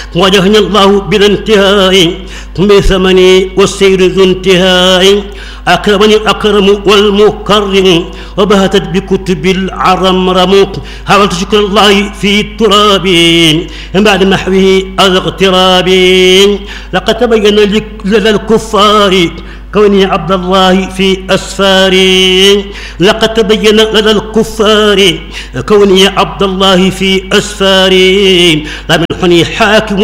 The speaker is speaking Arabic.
وجهني الله بلا انتهاء بثمني والسير ذو انتهاء أكرمني الأكرم والمكرم وبهتت بكتب العرمرم حاولت شكر الله في التراب بعد محوه الاغتراب لقد تبين لدى الكفار كوني عبد الله في أسفاري لقد تبين لدى الكفار كوني عبد الله في أسفاري لم ينحني حاكم